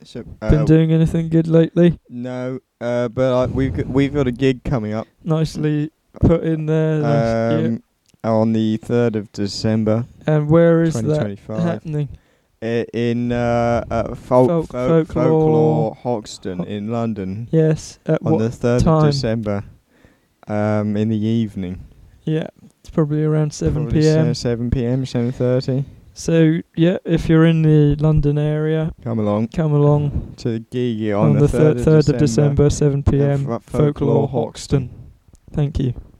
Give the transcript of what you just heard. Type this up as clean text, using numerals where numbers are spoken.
So, Been doing anything good lately? no, but we've got a gig coming up. Nicely put in there. On the 3rd of December, And where is that 2025, happening? in Folklore Folklore Hoxton in London. Yes. At On what the 3rd time? of December, in the evening. Yeah, it's probably around 7 Probably p.m. 7 p.m. 7:30. So yeah, if you're in the London area, Come along to the gig on the 3rd of of December. December, 7 p.m. Folklore Folklore Hoxton. Hoxton. Thank you.